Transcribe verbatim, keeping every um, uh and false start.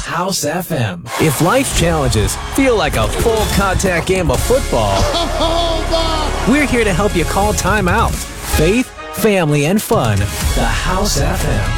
House F M. If life challenges feel like a full contact game of football, we're here to help you call time out. Faith, family, and fun. The House F M.